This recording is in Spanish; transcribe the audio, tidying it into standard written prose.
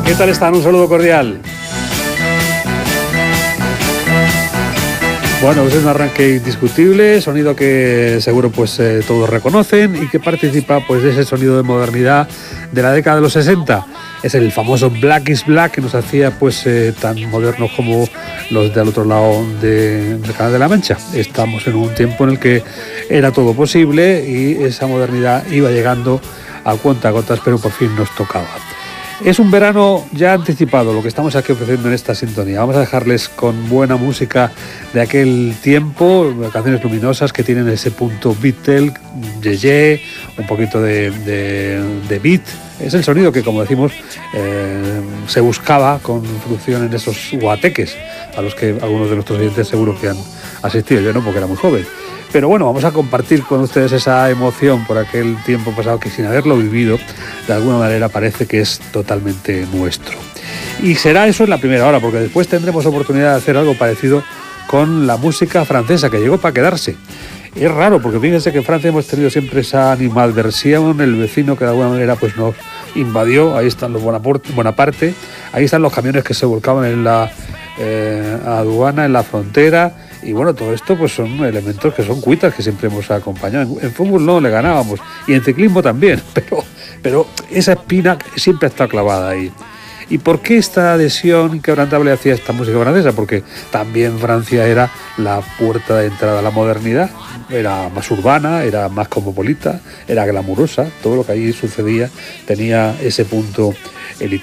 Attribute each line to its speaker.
Speaker 1: ¿Qué tal están? Un saludo cordial. Bueno, pues es un arranque indiscutible, sonido que seguro pues todos reconocen y que participa pues de ese sonido de modernidad de la década de los 60. Es el famoso Black is Black que nos hacía pues tan modernos como los del otro lado del Canal de la Mancha. Estamos en un tiempo en el que era todo posible y esa modernidad iba llegando a cuentagotas, pero por fin nos tocaba. Es un verano ya anticipado lo que estamos aquí ofreciendo en esta sintonía. Vamos a dejarles con buena música de aquel tiempo, canciones luminosas que tienen ese punto Beatle, yeye, un poquito de beat. Es el sonido que, como decimos, se buscaba con fruición en esos guateques, a los que algunos de nuestros oyentes seguro que han asistido. Yo no, porque era muy joven. Pero bueno, vamos a compartir con ustedes esa emoción por aquel tiempo pasado que, sin haberlo vivido, de alguna manera parece que es totalmente nuestro. Y será eso en la primera hora, porque después tendremos oportunidad de hacer algo parecido con la música francesa, que llegó para quedarse. Es raro, porque fíjense que en Francia hemos tenido siempre esa animadversión, el vecino que de alguna manera pues nos invadió. Ahí están los Bonaparte, ahí están los camiones que se volcaban en la aduana, en la frontera. Y bueno, todo esto pues son elementos que son cuitas que siempre hemos acompañado. En fútbol no le ganábamos, y en ciclismo también, pero esa espina siempre ha estado clavada ahí. ¿Y por qué esta adhesión inquebrantable hacia esta música francesa? Porque también Francia era la puerta de entrada a la modernidad, era más urbana, era más cosmopolita, era glamurosa, todo lo que allí sucedía tenía ese punto elitista.